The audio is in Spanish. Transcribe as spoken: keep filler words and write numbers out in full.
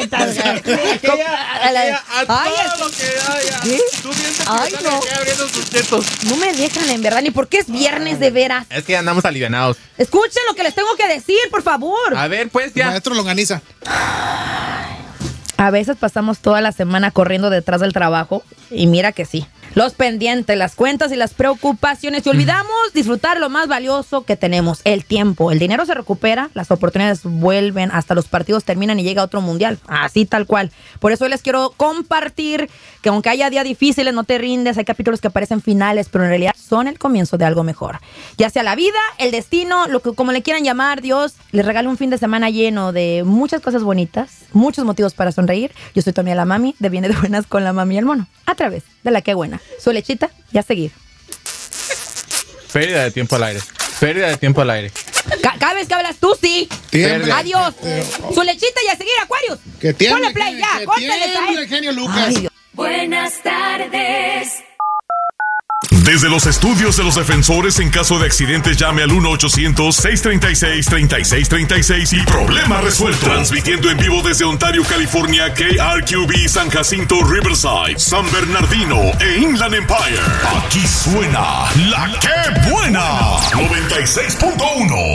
paletas. Aquella, aquella, a Ay, todo lo que haya. ¿qué? Tú piensas que Ay, están no. aquí abriendo sus tetos. No me dejan, en verdad, ni porque es viernes de veras. Es que andamos alivianados. Escuchen lo que les tengo que decir, por favor. A ver, pues ya. Maestro Longaniza. A veces pasamos toda la semana corriendo detrás del trabajo y mira que sí. Los pendientes, las cuentas y las preocupaciones. Y olvidamos disfrutar lo más valioso que tenemos, el tiempo. El dinero se recupera, las oportunidades vuelven, hasta los partidos terminan y llega otro mundial. Así tal cual. Por eso hoy les quiero compartir que aunque haya días difíciles, no te rindes. Hay capítulos que parecen finales, pero en realidad son el comienzo de algo mejor. Ya sea la vida, el destino, lo que como le quieran llamar, Dios les regala un fin de semana lleno de muchas cosas bonitas, muchos motivos para sonreír. Yo soy Tonia la Mami, de Viene de Buenas con la Mami y el Mono, a través de La Qué Buena. Su lechita y a seguir. Pérdida de tiempo al aire. Pérdida de tiempo al aire. Ca- cada vez que hablas tú, sí. Tiemble. Adiós. Su lechita y a seguir, Aquarius. Que tiemble, Ponle play ya. que Córtale, tiemble, ¿sabes? genio Lucas. Ay, Dios. Buenas tardes. Desde los estudios de los defensores, en caso de accidentes, llame al uno ochocientos, seiscientos treinta y seis, treinta y seis treinta y seis y problema resuelto. Transmitiendo en vivo desde Ontario, California, K R Q B, San Jacinto, Riverside, San Bernardino e Inland Empire. Aquí suena La Qué Buena. noventa y seis punto uno.